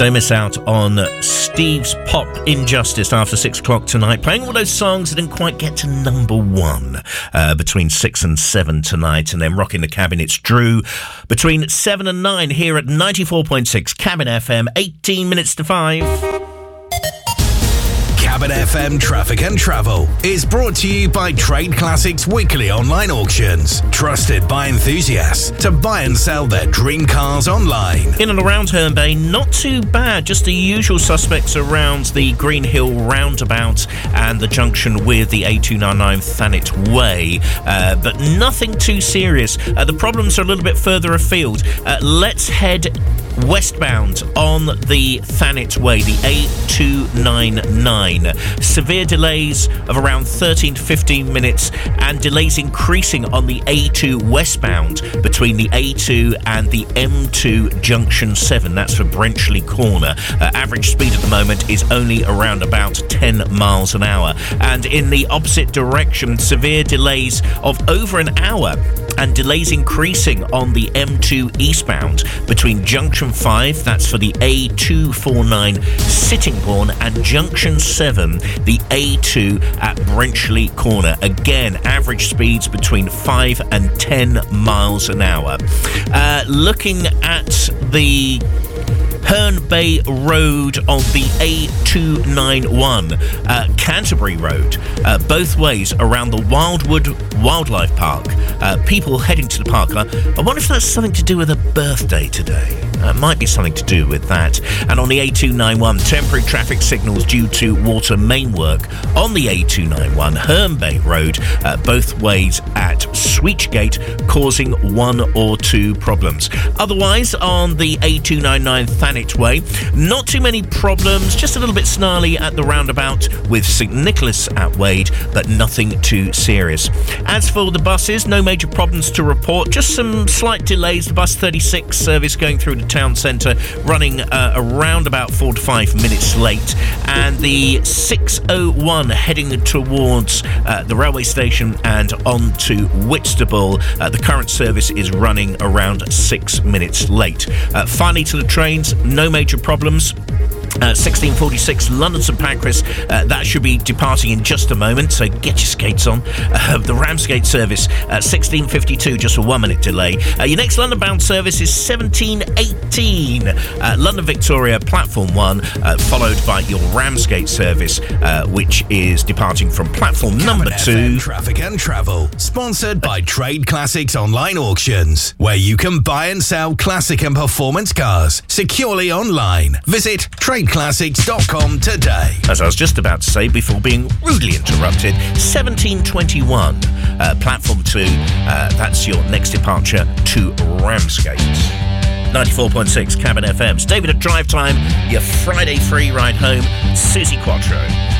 Don't miss out on Steve's Pop Injustice after 6 o'clock tonight. Playing all those songs that didn't quite get to number one between 6 and 7 tonight. And then rocking the cabin, it's Drew between 7 and 9 here at 94.6 Cabin FM, 18 minutes to 5. Cabin FM Traffic and Travel is brought to you by Trade Classics Weekly Online Auctions. Trusted by enthusiasts to buy and sell their dream cars online. In and around Herne Bay, not too bad. Just the usual suspects around the Green Hill roundabout and the junction with the A299 Thanet Way. But nothing too serious. The problems are a little bit further afield. Let's head westbound on the Thanet Way, the A299. Severe delays of around 13 to 15 minutes and delays increasing on the A2 westbound between the A2 and the M2 Junction 7. That's for Brenchley Corner. Average speed at the moment is only around about 10 miles an hour. And in the opposite direction, severe delays of over an hour and delays increasing on the M2 eastbound between Junction 5, that's for the A249 Sittingbourne, and Junction 7, the A2 at Brenchley Corner. Again, average speeds between 5 and 10 miles an hour. Looking at the Herne Bay Road on the A291, Canterbury Road, both ways around the Wildwood Wildlife Park. People heading to the park. I wonder if that's something to do with a birthday today. Might be something to do with that. And on the A291, temporary traffic signals due to water main work on the A291, Herne Bay Road, both ways at Sweetgate, causing 1 or 2 problems. Otherwise, on the A299 Thanet Way, not too many problems, just a little bit snarly at the roundabout with St Nicholas at Wade, but nothing too serious. As for the buses, no major problems to report, just some slight delays. The bus 36 service going through the town centre running around about 4 to 5 minutes late, and the 601 heading towards the railway station and on to Whitstable. The current service is running around 6 minutes late. Finally, to the trains, no major problems. 1646 London St Pancras, that should be departing in just a moment, so get your skates on. The Ramsgate service, 1652, just a 1 minute delay. Your next London bound service is 1718 London Victoria Platform 1, followed by your Ramsgate service, which is departing from platform number 2. Traffic and Travel, sponsored by Trade Classics Online Auctions, where you can buy and sell classic and performance cars securely online. Visit tradeclassics.com today. As I was just about to say before being rudely interrupted, 1721 platform 2, that's your next departure to Ramsgate. 94.6 Cabin FM's David at Drive Time, your Friday free ride home, Susie Quattro.